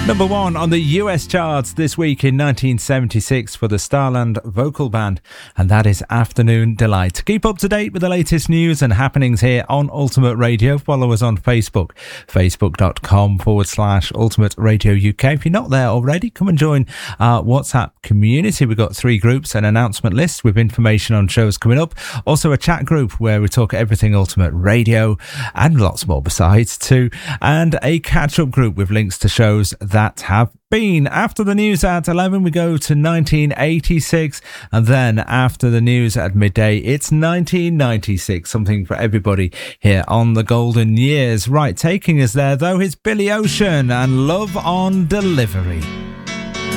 Number one on the US charts this week in 1976 for the Starland Vocal Band, and that is Afternoon Delight. Keep up to date with the latest news and happenings here on Ultimate Radio. Follow us on Facebook, facebook.com/Ultimate Radio UK. If you're not there already, come and join our WhatsApp community. We've got 3 groups, an announcement list with information on shows coming up, also a chat group where we talk everything Ultimate Radio and lots more besides too, and a catch-up group with links to shows that have been. After the news at 11, we go to 1986, and then after the news at midday, it's 1996, something for everybody here on the Golden Years. Right, taking us there though is Billy Ocean and Love on Delivery.